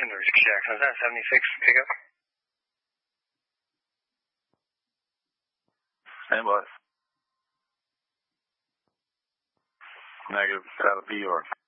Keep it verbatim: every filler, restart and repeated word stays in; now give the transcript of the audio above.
two number six Jackson, is that seventy-six pickup? Stand by. Negative, that'll be yours.